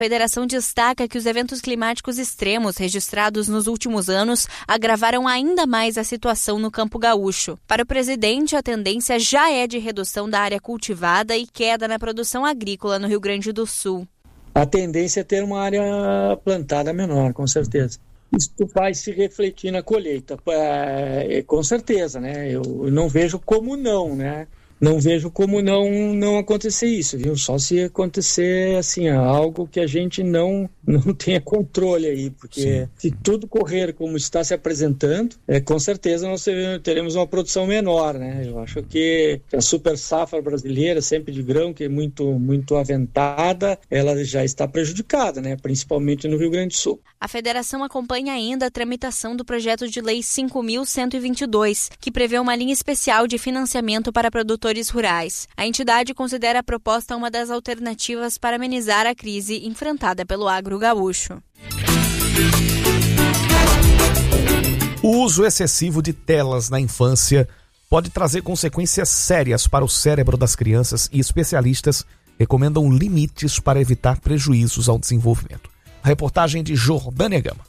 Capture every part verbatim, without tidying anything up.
A federação destaca que os eventos climáticos extremos registrados nos últimos anos agravaram ainda mais a situação no campo gaúcho. Para o presidente, a tendência já é de redução da área cultivada e queda na produção agrícola no Rio Grande do Sul. A tendência é ter uma área plantada menor, com certeza. Isso vai se refletir na colheita, é, com certeza, né? Eu não vejo como não, né? Não vejo como não, não acontecer isso, viu? Só se acontecer, assim, algo que a gente não, não tenha controle aí, porque Sim. se tudo correr como está se apresentando, é, com certeza nós teremos uma produção menor, né? Eu acho que a super safra brasileira, sempre de grão, que é muito, muito aventada, ela já está prejudicada, né? Principalmente no Rio Grande do Sul. A federação acompanha ainda a tramitação do projeto de lei cinco mil cento e vinte e dois, que prevê uma linha especial de financiamento para produtores rurais. A entidade considera a proposta uma das alternativas para amenizar a crise enfrentada pelo agro gaúcho. O uso excessivo de telas na infância pode trazer consequências sérias para o cérebro das crianças e especialistas recomendam limites para evitar prejuízos ao desenvolvimento. A reportagem de Jordânia Gama.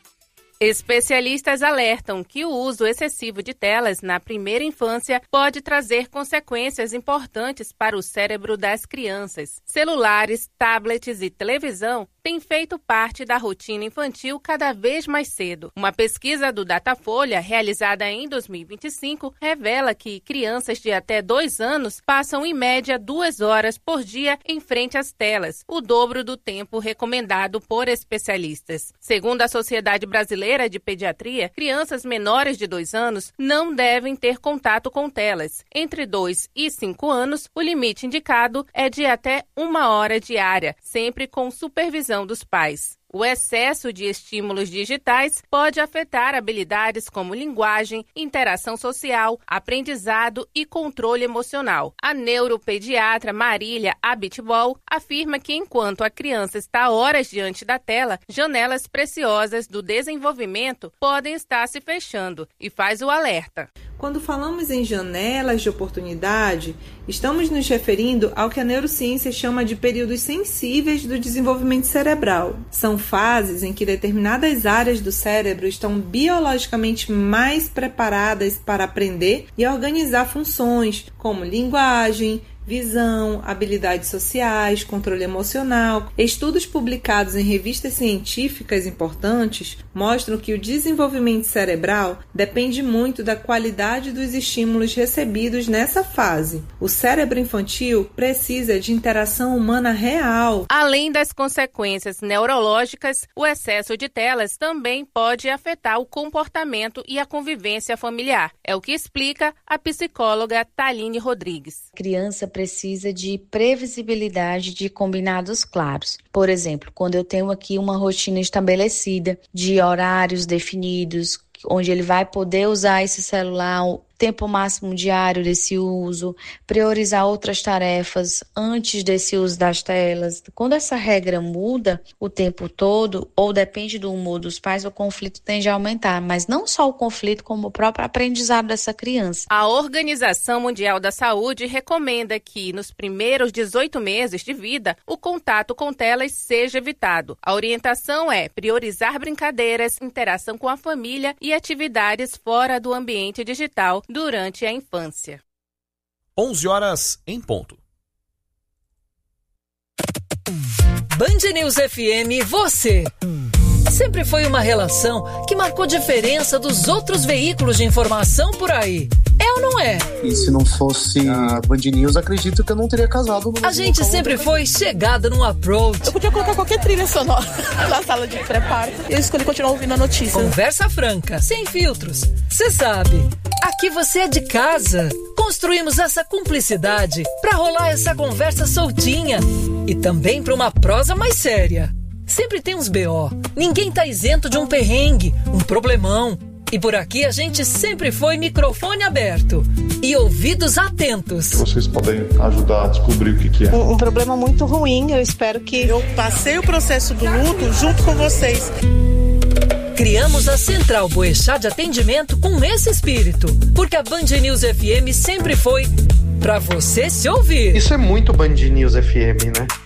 Especialistas alertam que o uso excessivo de telas na primeira infância pode trazer consequências importantes para o cérebro das crianças. Celulares, tablets e televisão têm feito parte da rotina infantil cada vez mais cedo. Uma pesquisa do Datafolha, realizada em dois mil e vinte e cinco, revela que crianças de até dois anos passam em média duas horas por dia em frente às telas, o dobro do tempo recomendado por especialistas. Segundo a Sociedade Brasileira de Pediatria, crianças menores de dois anos não devem ter contato com telas. Entre dois e cinco anos, o limite indicado é de até uma hora diária, sempre com supervisão dos pais. O excesso de estímulos digitais pode afetar habilidades como linguagem, interação social, aprendizado e controle emocional. A neuropediatra Marília Abitbol afirma que enquanto a criança está horas diante da tela, janelas preciosas do desenvolvimento podem estar se fechando e faz o alerta. Quando falamos em janelas de oportunidade, estamos nos referindo ao que a neurociência chama de períodos sensíveis do desenvolvimento cerebral. São fases em que determinadas áreas do cérebro estão biologicamente mais preparadas para aprender e organizar funções como linguagem, visão, habilidades sociais, controle emocional. Estudos publicados em revistas científicas importantes mostram que o desenvolvimento cerebral depende muito da qualidade dos estímulos recebidos nessa fase. O cérebro infantil precisa de interação humana real. Além das consequências neurológicas, o excesso de telas também pode afetar o comportamento e a convivência familiar. É o que explica a psicóloga Taline Rodrigues. Criança precisa de previsibilidade de combinados claros. Por exemplo, quando eu tenho aqui uma rotina estabelecida de horários definidos, onde ele vai poder usar esse celular, o tempo máximo diário desse uso, priorizar outras tarefas antes desse uso das telas. Quando essa regra muda o tempo todo, ou depende do humor dos pais, o conflito tende a aumentar, mas não só o conflito, como o próprio aprendizado dessa criança. A Organização Mundial da Saúde recomenda que, nos primeiros dezoito meses de vida, o contato com telas seja evitado. A orientação é priorizar brincadeiras, interação com a família e atividades fora do ambiente digital durante a infância. onze horas em ponto. Band News F M, você. Sempre foi uma relação que marcou diferença dos outros veículos de informação por aí. É ou não é? E se não fosse a Band News, acredito que eu não teria casado. A gente sempre foi chegada no approach. Eu podia colocar qualquer trilha sonora na sala de preparo. Eu escolhi continuar ouvindo a notícia. Conversa franca, sem filtros. Você sabe, aqui você é de casa. Construímos essa cumplicidade pra rolar essa conversa soltinha. E também pra uma prosa mais séria. Sempre tem uns B O. Ninguém tá isento de um perrengue, um problemão. E por aqui a gente sempre foi microfone aberto e ouvidos atentos. Vocês podem ajudar a descobrir o que, que é. Um, um problema muito ruim, eu espero que... Eu passei o processo do luto junto com vocês. Criamos a Central Boechat de Atendimento com esse espírito, porque a Band News F M sempre foi pra você se ouvir. Isso é muito Band News F M, né?